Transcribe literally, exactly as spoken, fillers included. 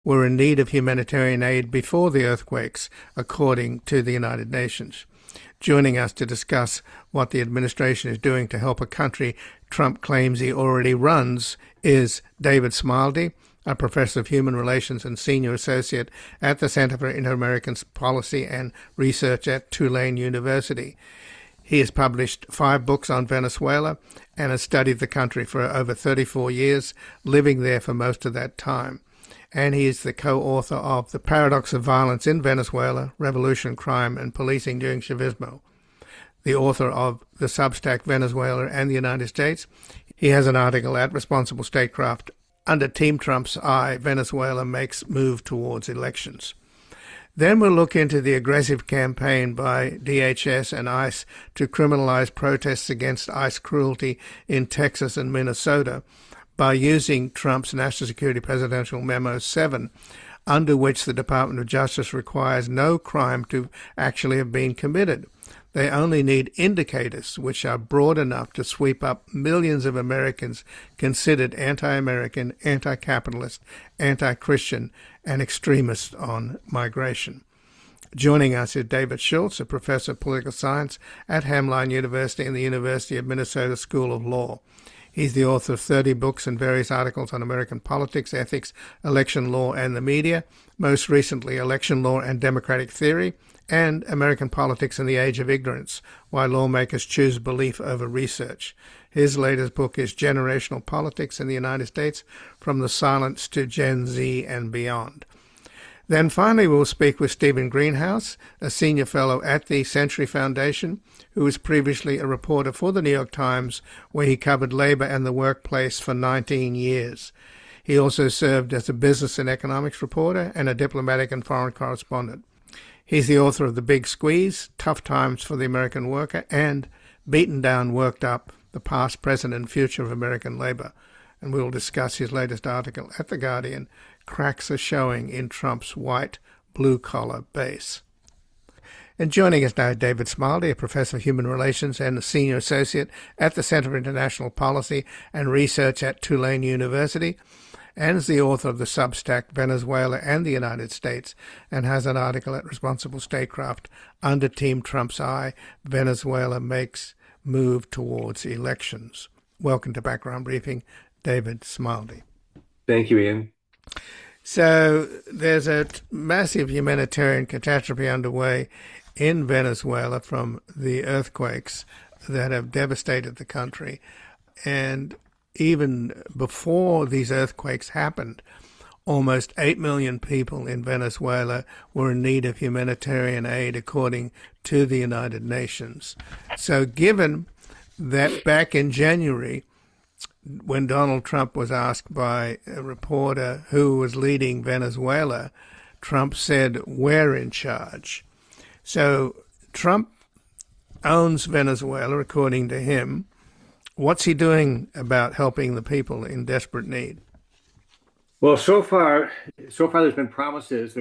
were in need of humanitarian aid before the earthquakes, according to the United Nations. Joining us to discuss what the administration is doing to help a country Trump claims he already runs is David Smildy, a professor of human relations and senior associate at the Center for Inter-American Policy and Research at Tulane University. He has published five books on Venezuela and has studied the country for over thirty-four years, living there for most of that time. And he is the co-author of The Paradox of Violence in Venezuela, Revolution, Crime, and Policing During Chavismo, the author of the Substack Venezuela and the United States. He has an article at Responsible Statecraft, Under Team Trump's Eye, Venezuela Makes Move Towards Elections. Then we'll look into the aggressive campaign by D H S and ICE to criminalize protests against ICE cruelty in Texas and Minnesota by using Trump's National Security Presidential Memo seven, under which the Department of Justice requires no crime to actually have been committed. They only need indicators which are broad enough to sweep up millions of Americans considered anti-American, anti-capitalist, anti-Christian, and extremist on migration. Joining us is David Schultz, a professor of political science at Hamline University and the University of Minnesota School of Law. He's the author of thirty books and various articles on American politics, ethics, election law, and the media, most recently Election Law and Democratic Theory, and American Politics in the Age of Ignorance, Why Lawmakers Choose Belief Over Research. His latest book is Generational Politics in the United States, From the Silence to Gen Z and Beyond. Then finally we'll speak with Stephen Greenhouse, a senior fellow at the Century Foundation, who was previously a reporter for the New York Times, where he covered labor and the workplace for nineteen years. He also served as a business and economics reporter and a diplomatic and foreign correspondent. He's the author of The Big Squeeze, Tough Times for the American Worker, and Beaten Down, Worked Up, The Past, Present, and Future of American Labor. And we'll discuss his latest article at The Guardian, Cracks Are Showing in Trump's White Blue-Collar Base. And joining us now, David Smildy, a professor of human relations and a senior associate at the Center for International Policy and Research at Tulane University, and is the author of the Substack Venezuela and the United States, and has an article at Responsible Statecraft, Under Team Trump's Eye, Venezuela Makes Move Towards Elections. Welcome to Background Briefing, David Smildy. Thank you, Ian. So there's a t- massive humanitarian catastrophe underway in Venezuela from the earthquakes that have devastated the country. And even before these earthquakes happened, almost eight million people in Venezuela were in need of humanitarian aid, according to the United Nations. So given that back in January, when Donald Trump was asked by a reporter who was leading Venezuela, Trump said, "We're in charge." So Trump owns Venezuela, according to him. What's he doing about helping the people in desperate need? Well, so far, so far there's been promises.